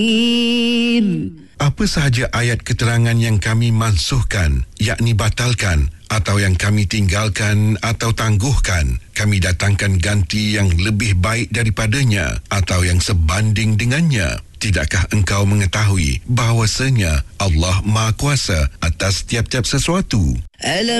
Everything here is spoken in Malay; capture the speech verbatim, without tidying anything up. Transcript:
Apa sahaja ayat keterangan yang kami mansuhkan, yakni batalkan, atau yang kami tinggalkan atau tangguhkan, kami datangkan ganti yang lebih baik daripadanya atau yang sebanding dengannya. Tidakkah engkau mengetahui bahawasanya Allah Maha Kuasa atas tiap-tiap sesuatu? Alam